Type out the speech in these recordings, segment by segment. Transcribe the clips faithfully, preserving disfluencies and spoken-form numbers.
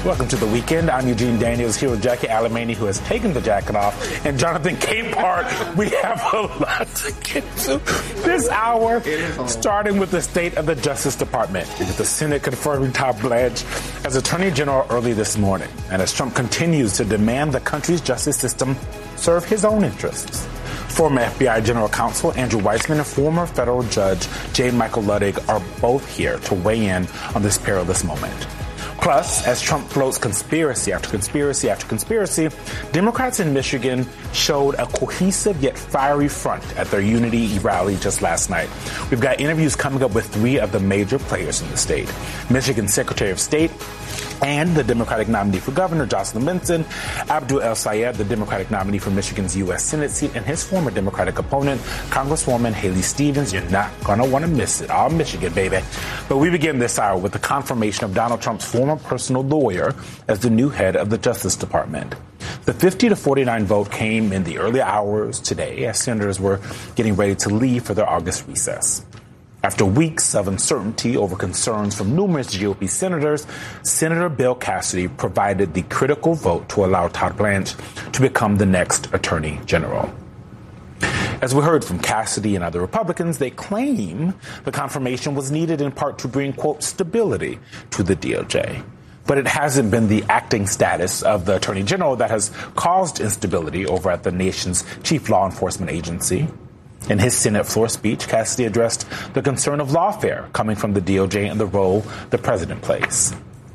Welcome to the weekend. I'm Eugene Daniels here with Jackie Alemany, who has taken the jacket off, and Jonathan Capehart. We have a lot to get to this hour, starting with the state of the Justice Department, with the Senate confirming Todd Blanche as Attorney General early this morning, and as Trump continues to demand the country's justice system serve his own interests. Former F B I General Counsel Andrew Weissmann and former federal judge J. Michael Luttig are both here to weigh in on this perilous moment. Plus, as Trump floats conspiracy after conspiracy after conspiracy, Democrats in Michigan showed a cohesive yet fiery front at their Unity rally just last night. We've got interviews coming up with three of the major players in the state: Michigan Secretary of State and the Democratic nominee for governor, Jocelyn Benson, Abdul El-Sayed, the Democratic nominee for Michigan's U S Senate seat, and his former Democratic opponent, Congresswoman Haley Stevens. You're not going to want to miss it. All Michigan, baby. But we begin this hour with the confirmation of Donald Trump's former personal lawyer as the new head of the Justice Department. The fifty to forty-nine vote came in the early hours today as senators were getting ready to leave for their August recess. After weeks of uncertainty over concerns from numerous G O P senators, Senator Bill Cassidy provided the critical vote to allow Todd Blanche to become the next Attorney General. As we heard from Cassidy and other Republicans, they claim the confirmation was needed in part to bring, quote, stability to the D O J. But it hasn't been the acting status of the Attorney General that has caused instability over at the nation's chief law enforcement agency. In his Senate floor speech, Cassidy addressed the concern of lawfare coming from the D O J and the role the president plays.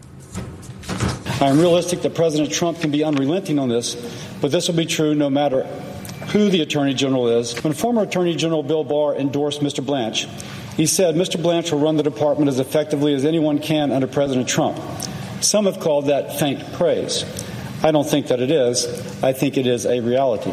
I am realistic that President Trump can be unrelenting on this, but this will be true no matter who the Attorney General is. When former Attorney General Bill Barr endorsed Mister Blanche, he said Mister Blanche will run the department as effectively as anyone can under President Trump. Some have called that faint praise. I don't think that it is. I think it is a reality.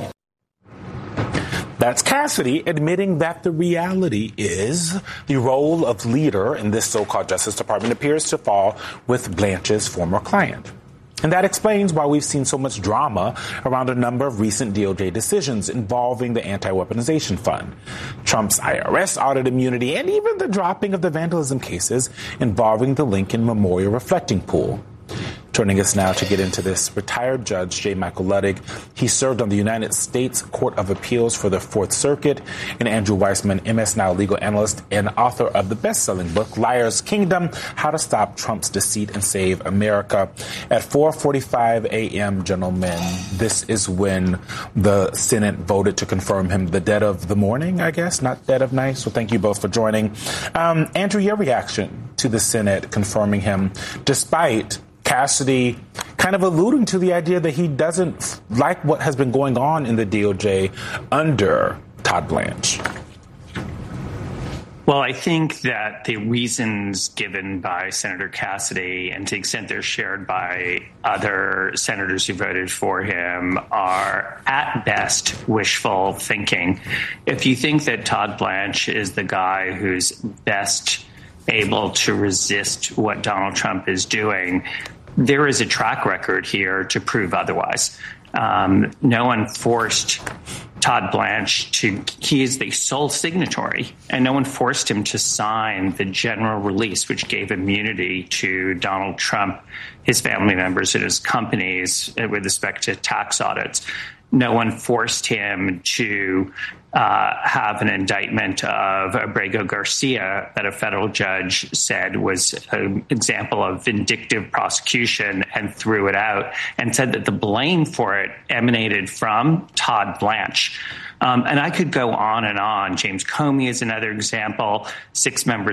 That's Cassidy admitting that the reality is the role of leader in this so-called Justice Department appears to fall with Blanche's former client. And that explains why we've seen so much drama around a number of recent D O J decisions involving the anti-weaponization fund, Trump's I R S audit immunity, and even the dropping of the vandalism cases involving the Lincoln Memorial Reflecting Pool. Joining us now to get into this, retired Judge J. Michael Luttig. He served on the United States Court of Appeals for the Fourth Circuit. And Andrew Weissmann, M S Now legal analyst and author of the best-selling book, Liar's Kingdom, How to Stop Trump's Deceit and Save America. At four forty-five a.m., gentlemen, this is when the Senate voted to confirm him the dead of the morning, I guess, not dead of night. So thank you both for joining. Um, Andrew, your reaction to the Senate confirming him, despite Cassidy kind of alluding to the idea that he doesn't like what has been going on in the D O J under Todd Blanche. Well, I think that the reasons given by Senator Cassidy, and to the extent they're shared by other senators who voted for him, are at best wishful thinking. If you think that Todd Blanche is the guy who's best able to resist what Donald Trump is doing, there is a track record here to prove otherwise. Um, no one forced Todd Blanche to, he is the sole signatory, and no one forced him to sign the general release, which gave immunity to Donald Trump, his family members, and his companies with respect to tax audits. No one forced him to uh, have an indictment of Abrego Garcia that a federal judge said was an example of vindictive prosecution and threw it out and said that the blame for it emanated from Todd Blanche. Um, and I could go on and on. James Comey is another example. Six members